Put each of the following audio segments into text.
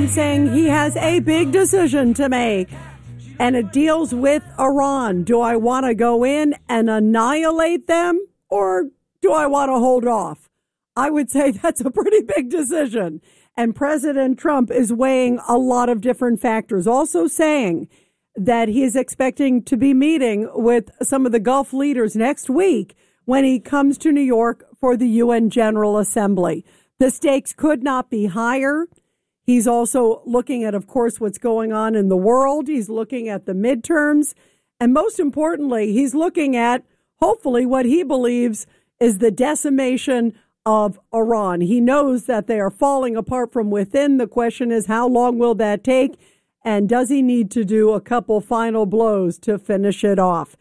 He's saying he has a big decision to make, and it deals with Iran. Do I want to go in and annihilate them, or do I want to hold off? I would say that's a pretty big decision. And President Trump is weighing a lot of different factors, also saying that he is expecting to be meeting with some of the Gulf leaders next week when he comes to New York for the UN General Assembly. The stakes could not be higher. He's also looking at, of course, what's going on in the world. He's looking at the midterms. And most importantly, he's looking at, hopefully, what he believes is the decimation of Iran. He knows that they are falling apart from within. The question is, how long will that take? And does he need to do a couple final blows to finish it off?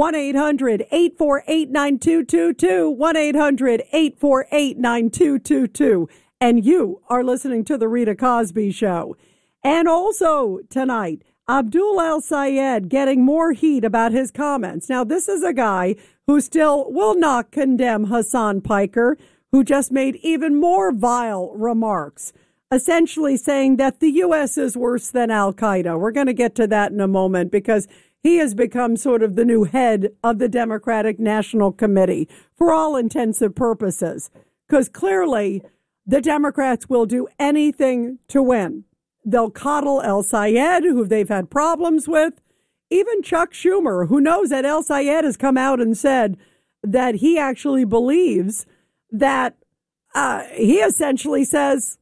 1-800-848-9222, 1-800-848-9222. And you are listening to The Rita Cosby Show. And also tonight, Abdul El-Sayed getting more heat about his comments. Now, this is a guy who still will not condemn Hassan Piker, who just made even more vile remarks, essentially saying that the U.S. is worse than Al-Qaeda. We're going to get to that in a moment because he has become sort of the new head of the Democratic National Committee for all intensive purposes, because clearly the Democrats will do anything to win. They'll coddle El-Sayed, who they've had problems with. Even Chuck Schumer, who knows that El-Sayed has come out and said that he actually believes that he essentially says,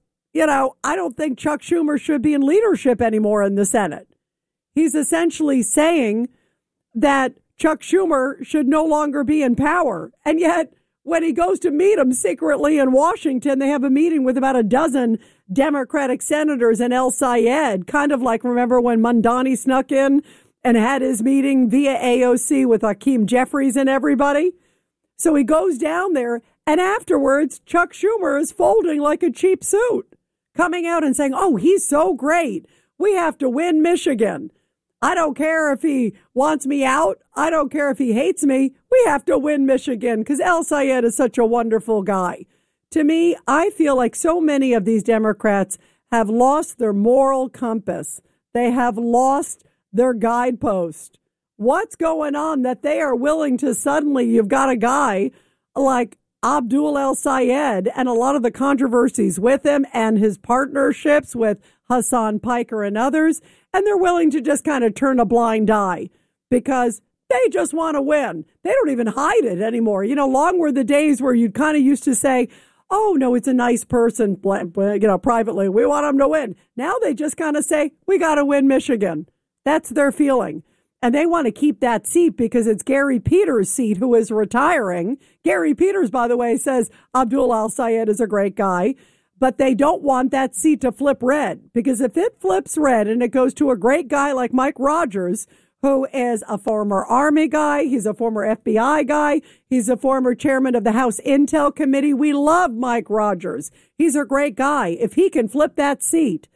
I don't think Chuck Schumer should be in leadership anymore in the Senate. He's essentially saying that Chuck Schumer should no longer be in power. And yet, when he goes to meet him secretly in Washington, they have a meeting with about a dozen Democratic senators and El-Sayed, kind of like, remember when Mamdani snuck in and had his meeting via AOC with Hakeem Jeffries and everybody? So he goes down there, and afterwards, Chuck Schumer is folding like a cheap suit, coming out and saying, oh, he's so great. We have to win Michigan. I don't care if he wants me out. I don't care if he hates me. We have to win Michigan because El-Sayed is such a wonderful guy. To me, I feel like so many of these Democrats have lost their moral compass. They have lost their guidepost. What's going on that they are willing to suddenly, you've got a guy like Abdul El-Sayed and a lot of the controversies with him and his partnerships with Hassan Piker and others, and they're willing to just kind of turn a blind eye because they just want to win. They don't even hide it anymore. Long were the days where you'd kind of used to say, oh, no, it's a nice person, privately. We want him to win. Now they just kind of say, we got to win Michigan. That's their feeling. And they want to keep that seat because it's Gary Peters' seat who is retiring. Gary Peters, by the way, says Abdul El-Sayed is a great guy. But they don't want that seat to flip red, because if it flips red and it goes to a great guy like Mike Rogers, who is a former Army guy, he's a former FBI guy, he's a former chairman of the House Intel Committee. We love Mike Rogers. He's a great guy. If he can flip that seat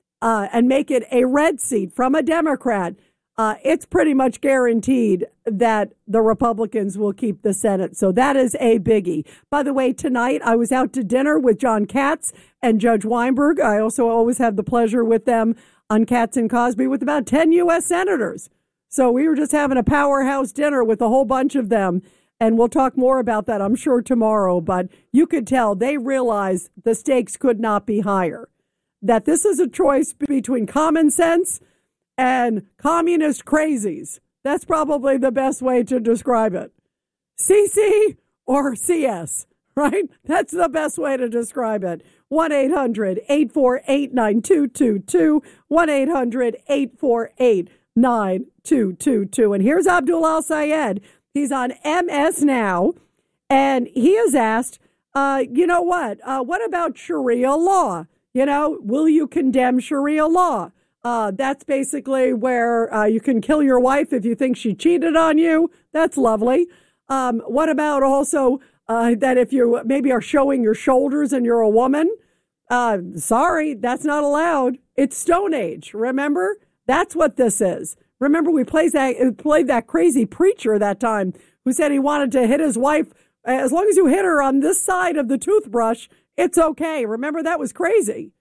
and make it a red seat from a Democrat, it's pretty much guaranteed that the Republicans will keep the Senate. So that is a biggie. By the way, tonight I was out to dinner with John Katz and Judge Weinberg. I also always have the pleasure with them on Katz and Cosby with about 10 U.S. senators. So we were just having a powerhouse dinner with a whole bunch of them. And we'll talk more about that, I'm sure, tomorrow. But you could tell they realized the stakes could not be higher, that this is a choice between common sense and communist crazies. That's probably the best way to describe it. CC or CS, right? That's the best way to describe it. 1-800-848-9222, 1-800-848-9222. And here's Abdul El-Sayed. He's on MS Now, and he has asked, what about Sharia law? Will you condemn Sharia law? That's basically where you can kill your wife if you think she cheated on you. That's lovely. What about also that if you maybe are showing your shoulders and you're a woman? Sorry, that's not allowed. It's Stone Age, remember? That's what this is. Remember, we played that crazy preacher that time who said he wanted to hit his wife. As long as you hit her on this side of the toothbrush, it's okay. Remember, that was crazy.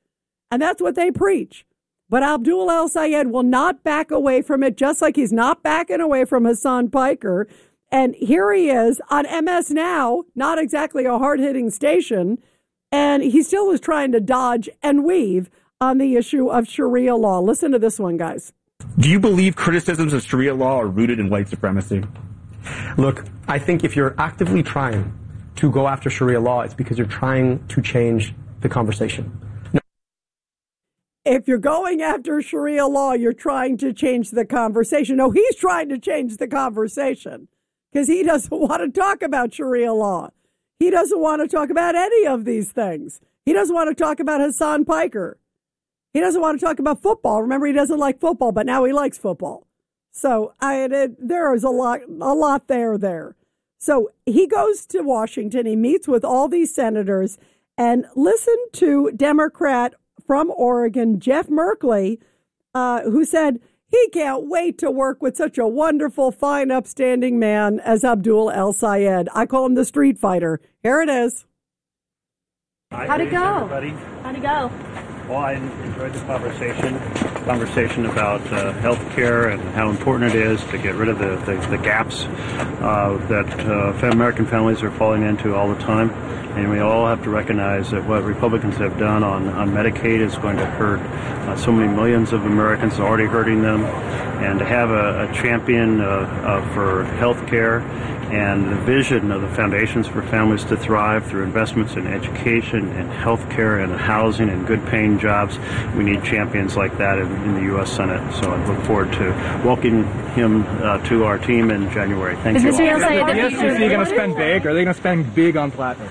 And that's what they preach. But Abdul El-Sayed will not back away from it, just like he's not backing away from Hassan Piker. And here he is on MS Now, not exactly a hard-hitting station, and he still is trying to dodge and weave on the issue of Sharia law. Listen to this one, guys. Do you believe criticisms of Sharia law are rooted in white supremacy? Look, I think if you're actively trying to go after Sharia law, it's because you're trying to change the conversation. If you're going after Sharia law, you're trying to change the conversation. No, he's trying to change the conversation because he doesn't want to talk about Sharia law. He doesn't want to talk about any of these things. He doesn't want to talk about Hassan Piker. He doesn't want to talk about football. Remember, he doesn't like football, but now he likes football. So there is a lot there. So he goes to Washington. He meets with all these senators, and listen to Democrat from Oregon, Jeff Merkley, who said he can't wait to work with such a wonderful, fine, upstanding man as Abdul El-Sayed. I call him the street fighter. Here it is. How'd it go? How'd it go? Well, I enjoyed the conversation about health care and how important it is to get rid of the gaps that American families are falling into all the time. And we all have to recognize that what Republicans have done on Medicaid is going to hurt so many millions of Americans, already hurting them. And to have a champion for health care and the vision of the Foundations for Families to Thrive through investments in education and health care and housing and good paying jobs. We need champions like that in the U.S. Senate. So I look forward to welcoming him to our team in January. Thank you all. Is the SEC going to spend big? Are they going to spend big on platinum?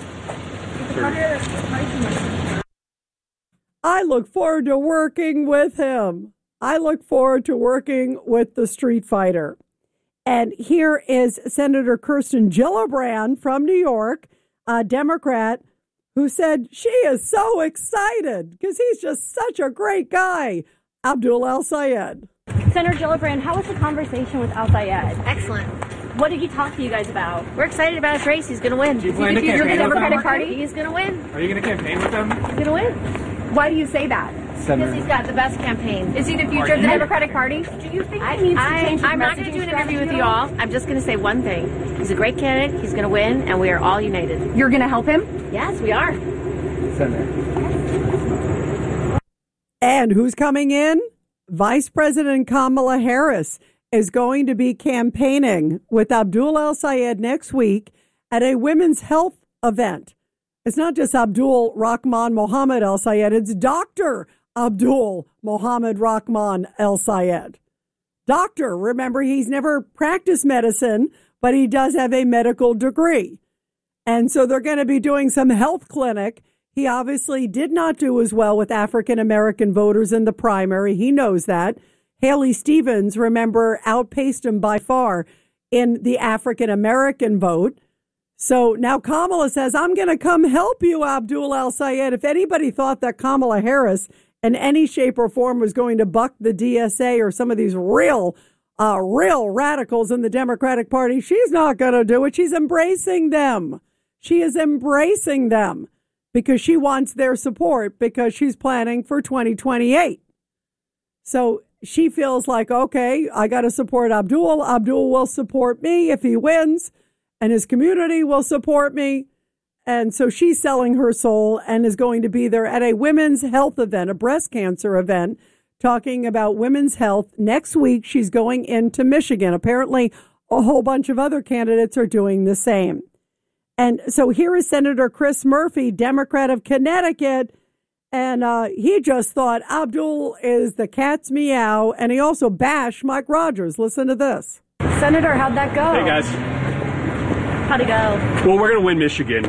I look forward to working with him. I look forward to working with the street fighter. And here is Senator Kirsten Gillibrand from New York, a Democrat, who said she is so excited because he's just such a great guy, Abdul El-Sayed. Senator Gillibrand, how was the conversation with El-Sayed? Excellent. What did he talk to you guys about? We're excited about his race. He's going to win. Do you think he's the Democratic Party? He's going to win. Are you going to campaign with him? He's going to win. Why do you say that? Because he's got the best campaign. Is he the future of the Democratic Party? Do you think he needs to change his I'm not going to do an interview with you all. I'm just going to say one thing. He's a great candidate. He's going to win, and we are all united. You're going to help him? Yes, we are. And who's coming in? Vice President Kamala Harris is going to be campaigning with Abdul El-Sayed next week at a women's health event. It's not just Abdul Rahman Mohammed El-Sayed, it's Dr. Abdul Mohammed Rahman El-Sayed. Doctor, remember, he's never practiced medicine, but he does have a medical degree. And so they're going to be doing some health clinic. He obviously did not do as well with African-American voters in the primary. He knows that. Haley Stevens, remember, outpaced him by far in the African-American vote. So now Kamala says, I'm going to come help you, Abdul El-Sayed. If anybody thought that Kamala Harris in any shape or form was going to buck the DSA or some of these real radicals in the Democratic Party, she's not going to do it. She's embracing them. She is embracing them because she wants their support because she's planning for 2028. So she feels like, okay, I got to support Abdul. Abdul will support me if he wins, and his community will support me. And so she's selling her soul and is going to be there at a women's health event, a breast cancer event, talking about women's health. Next week, she's going into Michigan. Apparently, a whole bunch of other candidates are doing the same. And so here is Senator Chris Murphy, Democrat of Connecticut. And he just thought Abdul is the cat's meow. And he also bashed Mike Rogers. Listen to this. Senator, how'd that go? Hey, guys. How'd it go? Well, we're going to win Michigan.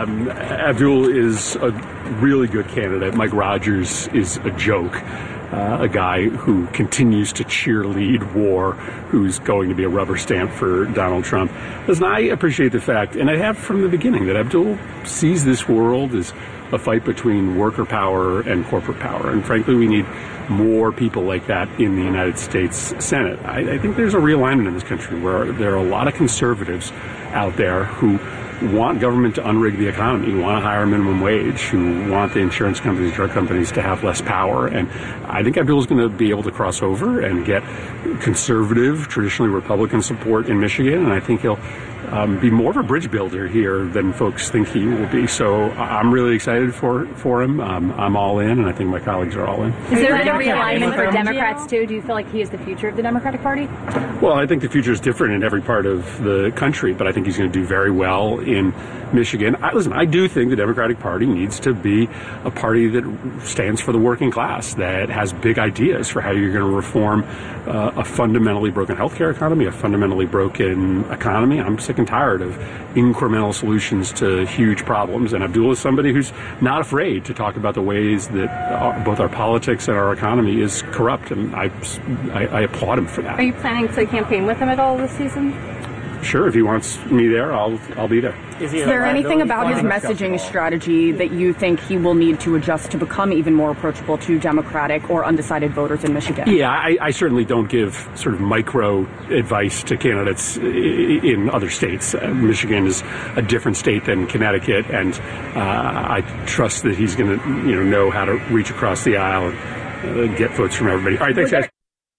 Abdul is a really good candidate. Mike Rogers is a joke. A guy who continues to cheerlead war, who's going to be a rubber stamp for Donald Trump. Listen, I appreciate the fact, and I have from the beginning, that Abdul sees this world as a fight between worker power and corporate power. And frankly, we need more people like that in the United States Senate. I think there's a realignment in this country where there are a lot of conservatives out there who want government to unrig the economy, who want a higher minimum wage, who want the insurance companies, drug companies to have less power. And I think Abdul is going to be able to cross over and get conservative, traditionally Republican support in Michigan. And I think he'll be more of a bridge builder here than folks think he will be. So I'm really excited for him. I'm all in, and I think my colleagues are all in. Is there any realignment for Democrats, too? Do you feel like he is the future of the Democratic Party? Well, I think the future is different in every part of the country, but I think he's going to do very well in Michigan. I do think the Democratic Party needs to be a party that stands for the working class, that has big ideas for how you're going to reform a fundamentally broken healthcare economy, a fundamentally broken economy. I'm sick and tired of incremental solutions to huge problems. And Abdul is somebody who's not afraid to talk about the ways that both our politics and our economy is corrupt. And I applaud him for that. Are you planning to campaign with him at all this season? Sure, if he wants me there, I'll be there. Is there anything about his messaging strategy that you think he will need to adjust to become even more approachable to Democratic or undecided voters in Michigan? Yeah, I certainly don't give sort of micro advice to candidates in other states. Michigan is a different state than Connecticut, and I trust that he's going to know how to reach across the aisle and get votes from everybody. All right, thanks, guys.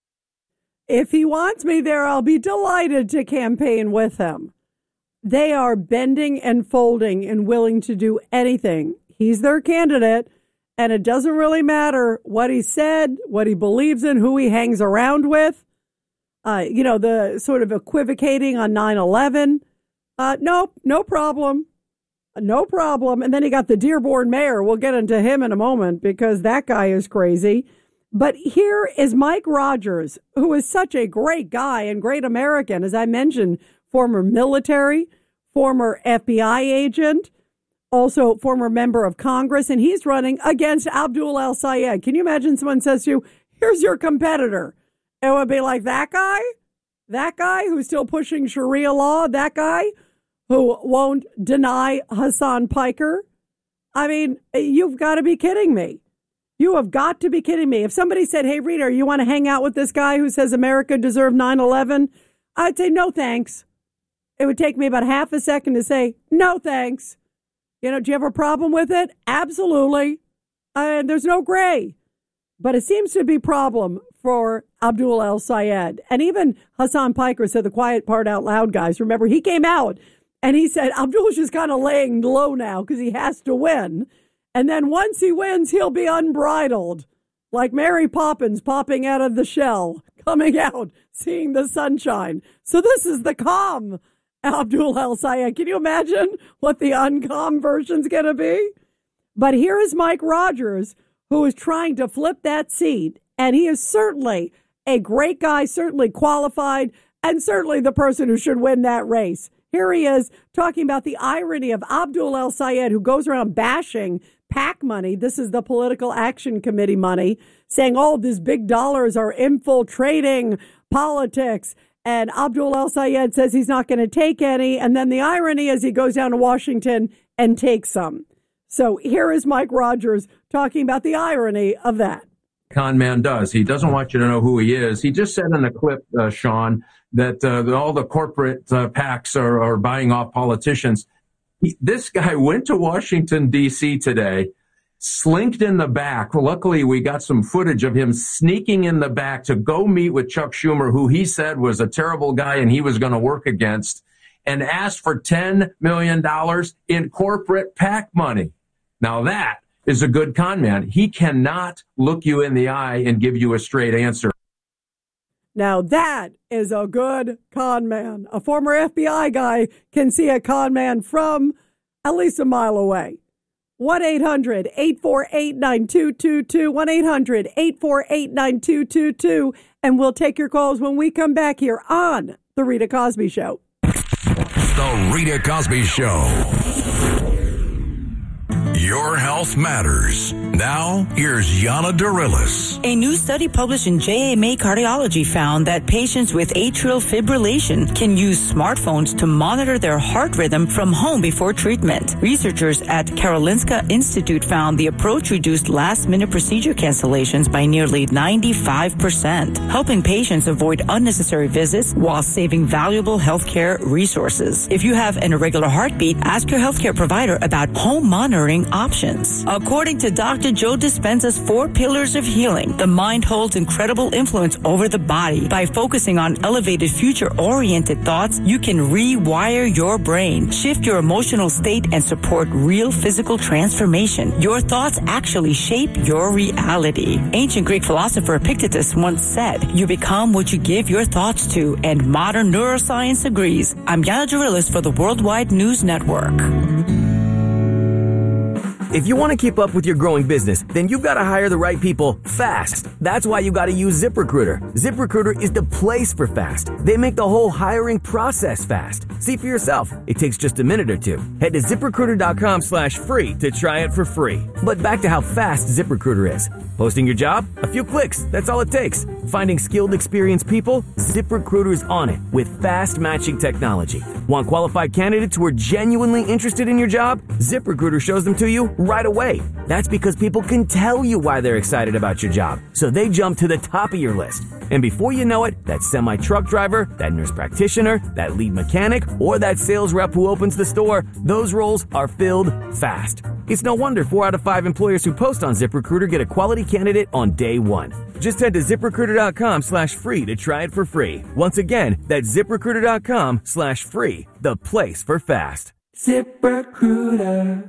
If he wants me there, I'll be delighted to campaign with him. They are bending and folding and willing to do anything. He's their candidate, and it doesn't really matter what he said, what he believes in, who he hangs around with. The sort of equivocating on 9/11. Nope, no problem. No problem. And then he got the Dearborn mayor. We'll get into him in a moment because that guy is crazy. But here is Mike Rogers, who is such a great guy and great American. As I mentioned, former military, former FBI agent, also former member of Congress, and he's running against Abdul El-Sayed. Can you imagine someone says to you, here's your competitor? It would be like that guy who's still pushing Sharia law, that guy who won't deny Hassan Piker. I mean, you've got to be kidding me. You have got to be kidding me. If somebody said, hey, Rita, you want to hang out with this guy who says America deserved 9/11? I'd say, no, thanks. It would take me about half a second to say, no, thanks. Do you have a problem with it? Absolutely. There's no gray. But it seems to be a problem for Abdul El-Sayed. And even Hassan Piker said the quiet part out loud, guys. Remember, he came out and he said Abdul's just kind of laying low now because he has to win. And then once he wins, he'll be unbridled, like Mary Poppins popping out of the shell, coming out, seeing the sunshine. So this is the calm Abdul El-Sayed. Can you imagine what the uncalm version's going to be? But here is Mike Rogers, who is trying to flip that seat. And he is certainly a great guy, certainly qualified, and certainly the person who should win that race. Here he is talking about the irony of Abdul El-Sayed, who goes around bashing PAC money. This is the Political Action Committee money, saying all these big dollars are infiltrating politics. And Abdul El-Sayed says he's not going to take any. And then the irony is he goes down to Washington and takes some. So here is Mike Rogers talking about the irony of that. Con man does. He doesn't want you to know who he is. He just said in a clip, Sean, that all the corporate PACs are buying off politicians. This guy went to Washington, D.C. today, slinked in the back. Luckily, we got some footage of him sneaking in the back to go meet with Chuck Schumer, who he said was a terrible guy and he was going to work against, and asked for $10 million in corporate PAC money. Now that is a good con man. He cannot look you in the eye and give you a straight answer. Now that is a good con man. A former FBI guy can see a con man from at least a mile away. 1-800-848-9222, 1-800-848-9222, and we'll take your calls when we come back here on The Rita Cosby Show. The Rita Cosby Show. Your health matters. Now, here's Yana Darilis. A new study published in JAMA Cardiology found that patients with atrial fibrillation can use smartphones to monitor their heart rhythm from home before treatment. Researchers at Karolinska Institute found the approach reduced last-minute procedure cancellations by nearly 95%, helping patients avoid unnecessary visits while saving valuable healthcare resources. If you have an irregular heartbeat, ask your healthcare provider about home monitoring options. According to Dr. Joe Dispenza's 4 Pillars of Healing, the mind holds incredible influence over the body. By focusing on elevated future-oriented thoughts, you can rewire your brain, shift your emotional state, and support real physical transformation. Your thoughts actually shape your reality. Ancient Greek philosopher Epictetus once said, "You become what you give your thoughts to," and modern neuroscience agrees. I'm Yana Jarilis for the Worldwide News Network. If you want to keep up with your growing business, then you've got to hire the right people fast. That's why you got to use ZipRecruiter. ZipRecruiter is the place for fast. They make the whole hiring process fast. See for yourself. It takes just a minute or two. Head to ZipRecruiter.com/free to try it for free. But back to how fast ZipRecruiter is. Posting your job? A few clicks. That's all it takes. Finding skilled, experienced people? ZipRecruiter's on it with fast matching technology. Want qualified candidates who are genuinely interested in your job? ZipRecruiter shows them to you right away. That's because people can tell you why they're excited about your job, so they jump to the top of your list. And before you know it, that semi-truck driver, that nurse practitioner, that lead mechanic, or that sales rep who opens the store, those roles are filled fast. It's no wonder 4 out of 5 employers who post on ZipRecruiter get a quality candidate on day one. Just head to ZipRecruiter.com/free to try it for free. Once again, that's ZipRecruiter.com/free, the place for fast. ZipRecruiter.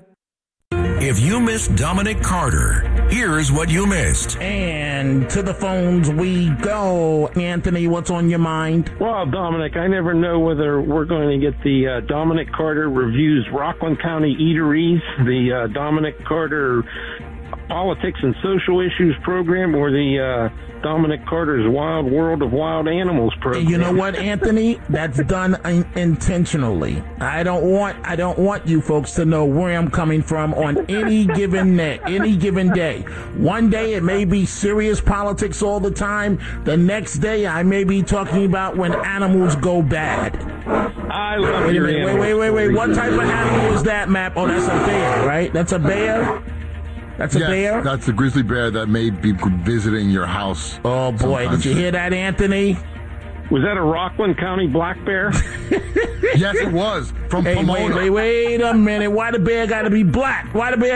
If you missed Dominic Carter, here's what you missed. And to the phones we go. Anthony, what's on your mind? Well, Dominic, I never know whether we're going to get the Dominic Carter Reviews Rockland County Eateries, the Dominic Carter Politics and Social Issues program, or the Dominic Carter's Wild World of Wild Animals program. You know what, Anthony? That's done intentionally. I don't want you folks to know where I'm coming from on any given day. One day it may be serious politics all the time. The next day I may be talking about when animals go bad. I love your animals. Wait. What type of animal is that, Map? Oh, that's a bear, right? That's a bear? That's a bear? That's the grizzly bear that may be visiting your house. Oh, boy. Sometimes. Did you hear that, Anthony? Was that a Rockland County black bear? Yes, it was. From Pomona. Wait a minute. Why the bear got to be black?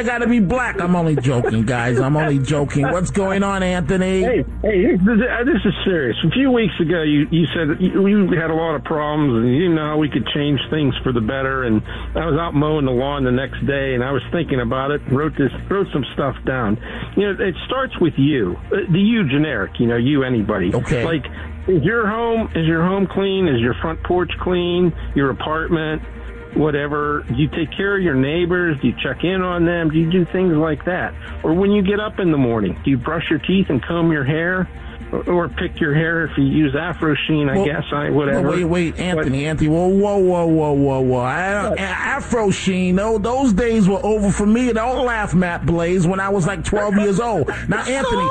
I'm only joking, guys. I'm only joking. What's going on, Anthony? Hey, this is serious. A few weeks ago, you said you had a lot of problems and you didn't know how we could change things for the better. And I was out mowing the lawn the next day, and I was thinking about it. Wrote some stuff down. You know, it starts with you, the you generic. You know, you anybody. Okay. Like, is your home clean? Is your front porch clean? Your apartment? Whatever. Do you take care of your neighbors? Do you check in on them? Do you do things like that? Or when you get up in the morning, do you brush your teeth and comb your hair? Or pick your hair if you use Afro Sheen, whatever. Wait, Anthony. Whoa. Afro Sheen, those days were over for me. Don't laugh, Matt Blaze, when I was like 12 years old. Now,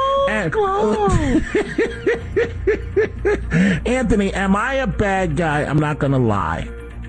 Anthony, am I a bad guy? I'm not going to lie.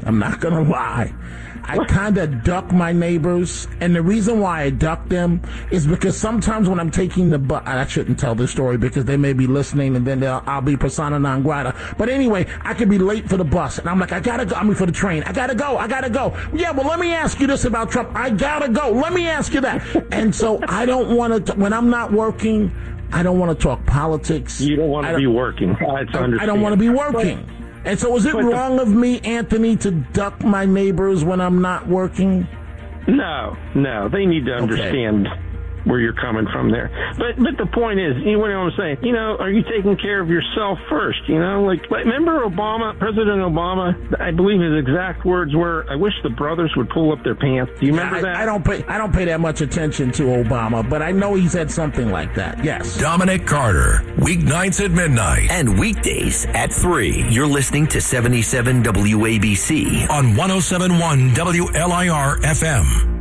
I kind of duck my neighbors, and the reason why I duck them is because sometimes when I'm taking the bus, I shouldn't tell this story because they may be listening, and then I'll be persona non grata. But anyway, I could be late for the bus, and I'm like, for the train. I gotta go. Yeah, well, let me ask you this about Trump. I gotta go. Let me ask you that. And so I don't want to, when I'm not working, I don't want to talk politics. You don't want to be working. I don't want to be working. And so is it wrong of me, Anthony, to duck my neighbors when I'm not working? No. They need to understand where you're coming from there. But the point is, you know what I'm saying? You know, are you taking care of yourself first? You know, like remember President Obama, I believe his exact words were, "I wish the brothers would pull up their pants." Do you remember that? I don't pay that much attention to Obama, but I know he said something like that. Yes. Dominic Carter, weeknights at midnight and weekdays at 3. You're listening to 77 WABC on 107.1 WLIR FM.